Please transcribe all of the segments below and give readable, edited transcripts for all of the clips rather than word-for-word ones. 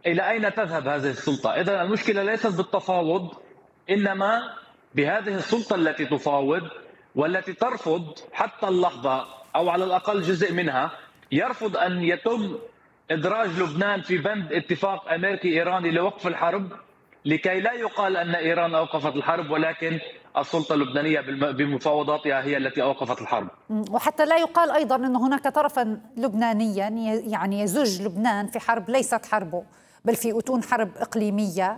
إلى أين تذهب هذه السلطة؟ إذا المشكلة ليست بالتفاوض، إنما بهذه السلطة التي تفاوض والتي ترفض حتى اللحظة، أو على الأقل جزء منها يرفض أن يتم إدراج لبنان في بند اتفاق أمريكي إيراني لوقف الحرب، لكي لا يقال أن إيران أوقفت الحرب، ولكن السلطة اللبنانية بمفاوضاتها هي التي أوقفت الحرب. وحتى لا يقال أيضا أن هناك طرفا لبنانيا يعني يزج لبنان في حرب ليست حربه، بل في أتون حرب إقليمية،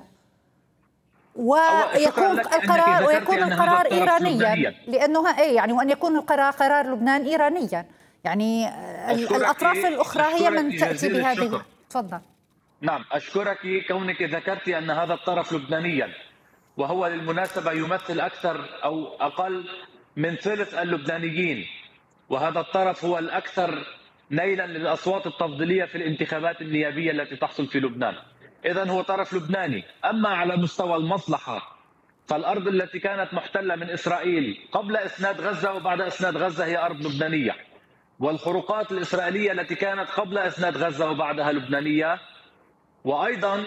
ويكون القرار إيرانيا، لأنه يعني وأن يكون قرار لبنان إيرانيا، يعني الأطراف الأخرى هي من تأتي بهذه. تفضل. نعم، أشكرك كونك ذكرت أن هذا الطرف لبنانيا، وهو بالمناسبة يمثل أكثر أو أقل من ثلث اللبنانيين، وهذا الطرف هو الأكثر نيلا للأصوات التفضيلية في الانتخابات النيابية التي تحصل في لبنان. إذن هو طرف لبناني. أما على مستوى المصلحة، فالأرض التي كانت محتلة من إسرائيل قبل إسناد غزة وبعد إسناد غزة هي أرض لبنانية، والخروقات الإسرائيلية التي كانت قبل إسناد غزة وبعدها لبنانية، وأيضا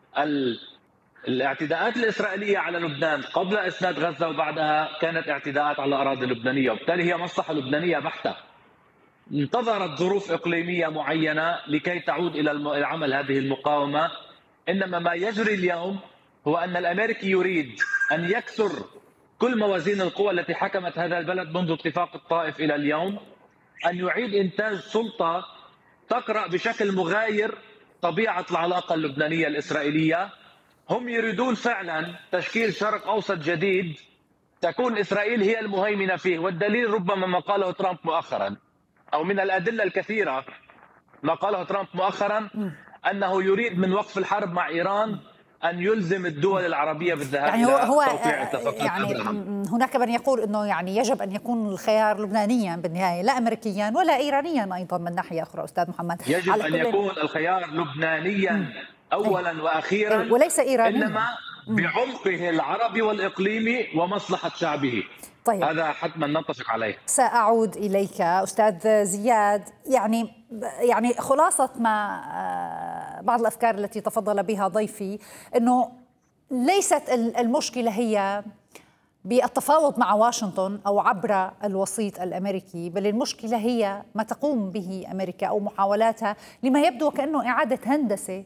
الاعتداءات الإسرائيلية على لبنان قبل إسناد غزة وبعدها كانت اعتداءات على أراضي لبنانية، وبالتالي هي مصلحة لبنانية بحتة. انتظرت ظروف إقليمية معينة لكي تعود إلى عمل هذه المقاومة. إنما ما يجري اليوم هو أن الأمريكي يريد أن يكسر كل موازين القوى التي حكمت هذا البلد منذ اتفاق الطائف إلى اليوم، أن يعيد إنتاج سلطة تقرأ بشكل مغاير طبيعة العلاقة اللبنانية الإسرائيلية. هم يريدون فعلا تشكيل شرق أوسط جديد تكون إسرائيل هي المهيمنة فيه، والدليل ربما ما قاله ترامب مؤخرا، أو من الأدلة الكثيرة ما قاله ترامب مؤخرا، أنه يريد من وقف الحرب مع إيران أن يلزم الدول العربية بالذهاب يعني إلى هو توقيع اتفاقات يعني أبراهام. هناك من يقول أنه يعني يجب أن يكون الخيار لبنانيا بالنهاية، لا أمريكيا ولا إيرانيا أيضا من ناحية أخرى. أستاذ محمد، يجب أن يكون الخيار لبنانيا أولا وأخيرا، وليس إيرانيا، إنما بعمقه العربي والإقليمي ومصلحة شعبه. طيب، هذا حتما نتفق عليه. سأعود إليك أستاذ زياد. يعني خلاصة ما بعض الأفكار التي تفضل بها ضيفي، أنه ليست المشكلة هي بالتفاوض مع واشنطن أو عبر الوسيط الأمريكي، بل المشكلة هي ما تقوم به أمريكا أو محاولاتها لما يبدو كأنه إعادة هندسة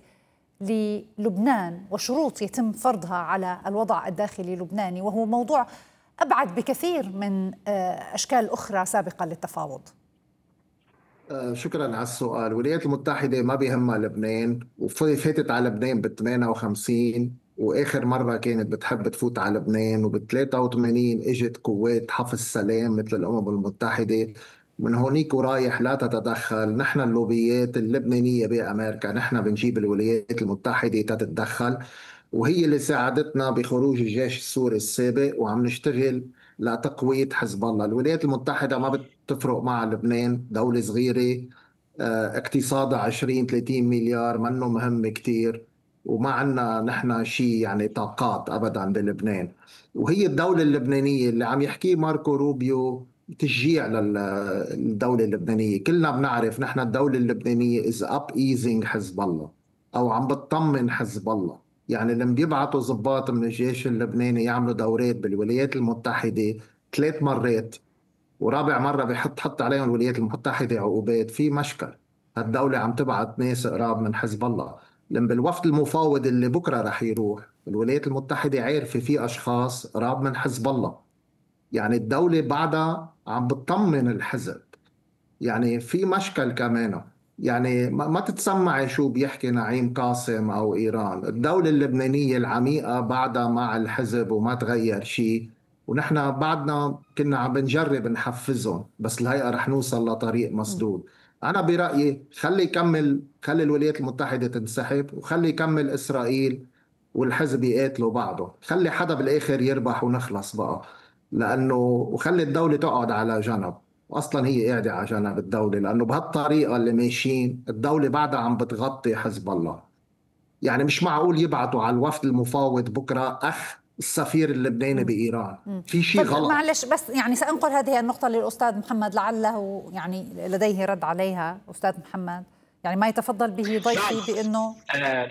للبنان وشروط يتم فرضها على الوضع الداخلي اللبناني، وهو موضوع أبعد بكثير من أشكال أخرى سابقة للتفاوض. شكرا على السؤال. الولايات المتحدة ما بيهمها لبنان، وفاتت على لبنان بال 58، وآخر مرة كانت بتحب تفوت على لبنان، وبال 83 اجت قوات حفظ السلام مثل الأمم المتحدة. من هونيك ورايح لا تتدخل. نحن اللوبيات اللبنانية بأمريكا نحن بنجيب الولايات المتحدة تتدخل، وهي اللي ساعدتنا بخروج الجيش السوري السابق، وعم نشتغل لتقوية حزب الله. الولايات المتحدة ما بتفرق مع لبنان، دولة صغيرة، اقتصادها 20-30 مليار، منه مهم كتير، وما عنا نحن شيء يعني طاقات أبدا بلبنان. وهي الدولة اللبنانية اللي عم يحكيه ماركو روبيو تشجيع للدولة اللبنانية. كلنا بنعرف نحن الدولة اللبنانية is up easing حزب الله، أو عم بتطمن حزب الله. يعني لما بيبعتوا ضباط من الجيش اللبناني يعملوا دورات بالولايات المتحدة 3 مرات، ورابع مرة حط عليهم الولايات المتحدة عقوبات، في مشكل. هالدولة عم تبعت ناس قراب من حزب الله. لما بالوفد المفاوض اللي بكرة رح يروح الولايات المتحدة عارفة في أشخاص قراب من حزب الله، يعني الدولة بعدها عم بتطمن الحزب. يعني في مشكل كمان. يعني ما تتسمعي شو بيحكي نعيم قاسم أو إيران. الدولة اللبنانية العميقة بعدها مع الحزب وما تغير شيء، ونحن بعدنا كنا عم بنجرب نحفزهم، بس الهيئة رح نوصل لطريق مسدود. أنا برأيي خلي الولايات المتحدة تنسحب، وخلي يكمل إسرائيل والحزب يقاتلوا بعضه. خلي حدا بالآخر يربح ونخلص بقى، لأنه وخلي الدولة تقعد على جنب. واصلا هي قاعده على جنب الدوله، لانه بهالطريقه اللي ماشيين الدوله بعدها عم بتغطي حزب الله. يعني مش معقول يبعتوا على الوفد المفاوض بكره السفير اللبناني بايران، في شيء طب غلط. معلش، بس يعني سأنقل هذه النقطة للأستاذ محمد لعله يعني لديه رد عليها. أستاذ محمد، يعني ما يتفضل به ضيفي بأنه